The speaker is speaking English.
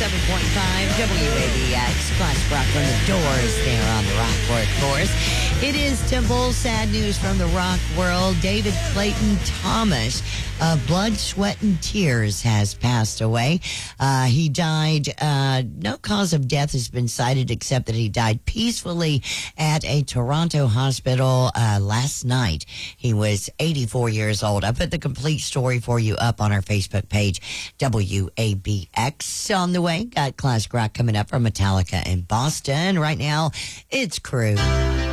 107.5 WABX. Classic rock from the Doors there on the Rock Workforce. It is Temple. Sad news from the rock world. David Clayton Thomas of Blood, Sweat, and Tears has passed away. He died. No cause of death has been cited except that he died peacefully at a Toronto hospital last night. He was 84 years old. I put the complete story for you up on our Facebook page, WABX. On the way, got classic rock coming up from Metallica in Boston. Right now, it's Crew.